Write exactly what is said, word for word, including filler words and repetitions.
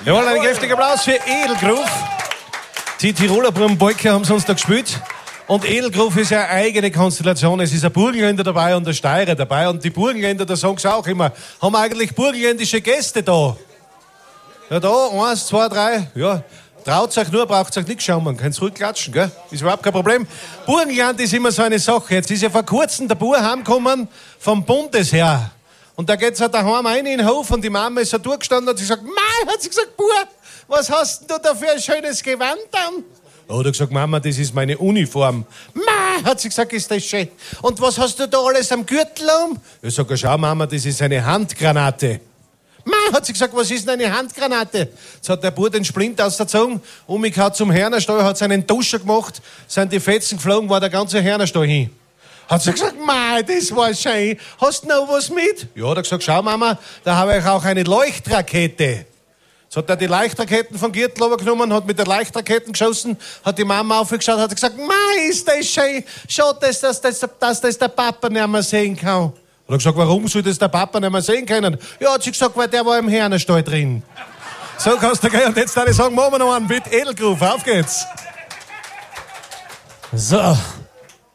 Jawohl, einen kräftigen Applaus für Edelgruf. Die Tiroler Brummbolke haben sie uns da gespielt. Und Edelgruf ist ja eine eigene Konstellation. Es ist ein Burgenländer dabei und ein Steirer dabei. Und die Burgenländer, da sagen sie auch immer, haben eigentlich burgenländische Gäste da. Ja, da, eins, zwei, drei, ja. Traut euch nur, braucht euch nichts schauen, man kann zurückklatschen, gell? Ist überhaupt kein Problem. Burgenland ist immer so eine Sache. Jetzt ist ja vor kurzem der Bub heimgekommen vom Bundesheer. Und da geht's halt daheim rein in den Hof und die Mama ist so durchgestanden und hat sie gesagt, Mei, hat sie gesagt, Bub, was hast denn du da für ein schönes Gewand an? Da hat er gesagt, Mama, das ist meine Uniform. Mei, hat sie gesagt, ist das schön. Und was hast du da alles am Gürtel um? Ich sag, schau Mama, das ist eine Handgranate. Mei, hat sie gesagt, was ist denn eine Handgranate? Jetzt hat der Bub den Splint ausgezogen, umgekehrt zum Hörnerstall, hat seinen Duscher gemacht, sind die Fetzen geflogen, war der ganze Hörnerstall hin. Hat sie gesagt, Mei, das war schön. Hast du noch was mit? Ja, hat er gesagt, schau Mama, da habe ich auch eine Leuchtrakete. Jetzt hat er die Leuchtraketen vom Gürtel runtergenommen, hat mit der Leuchtraketen geschossen, hat die Mama aufgeschaut, hat gesagt, Mei, ist das schön. Schade, dass das, dass, dass das der Papa nicht mehr sehen kann. Hat er gesagt, warum soll das der Papa nicht mehr sehen können? Ja, hat sie gesagt, weil der war im Hörnerstall drin. So kannst du gehen. Und jetzt darf ich sagen, machen wir noch einen mit Edelgruf. Auf geht's. So.